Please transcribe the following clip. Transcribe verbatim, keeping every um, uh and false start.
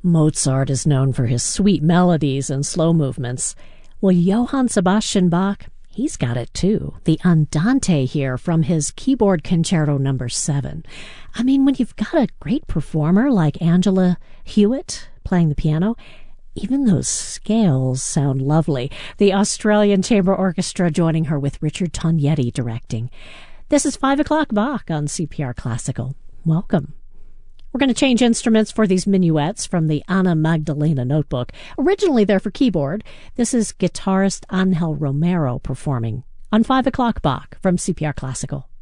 Mozart is known for his sweet melodies and slow movements. Well, Johann Sebastian Bach, he's got it too. The Andante here from his keyboard concerto number seven. I mean, when you've got a great performer like Angela Hewitt playing the piano, even those scales sound lovely. The Australian Chamber Orchestra joining her with Richard Tognetti directing. This is five o'clock Bach on C P R Classical. Welcome. We're going to change instruments for these minuets from the Anna Magdalena notebook. Originally they're for keyboard. This is guitarist Angel Romero performing on five o'clock Bach from C P R Classical.